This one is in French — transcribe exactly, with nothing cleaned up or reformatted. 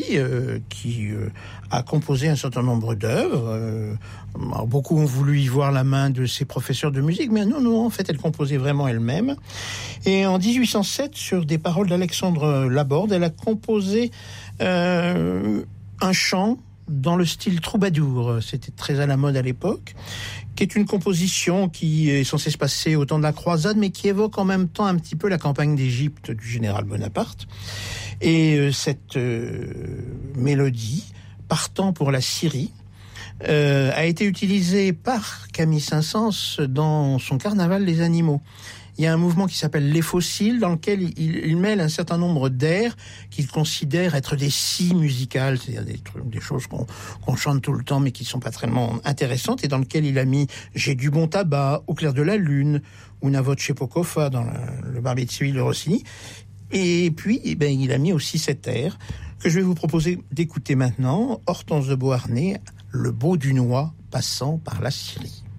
Euh, qui euh, a composé un certain nombre d'œuvres. Euh, beaucoup ont voulu y voir la main de ses professeurs de musique, mais non, non, en fait, elle composait vraiment elle-même. Et en dix-huit cent sept, sur des paroles d'Alexandre Laborde, elle a composé euh, un chant dans le style troubadour. C'était très à la mode à l'époque, qui est une composition qui est censée se passer au temps de la croisade, mais qui évoque en même temps un petit peu la campagne d'Égypte du général Bonaparte. Et euh, cette euh, mélodie, partant pour la Syrie, euh, a été utilisée par Camille Saint-Saëns dans son Carnaval des animaux. Il y a un mouvement qui s'appelle Les Fossiles, dans lequel il, il mêle un certain nombre d'airs qu'il considère être des scies musicales, c'est-à-dire des, trucs, des choses qu'on, qu'on chante tout le temps, mais qui ne sont pas tellement intéressantes, et dans lequel il a mis « J'ai du bon tabac »,« Au clair de la lune », ou « Una voce poco fa » dans le, le Barbier de Séville de Rossini. Et puis, eh ben, il a mis aussi cet air que je vais vous proposer d'écouter maintenant, Hortense de Beauharnais, Le beau Dunois passant par la Syrie.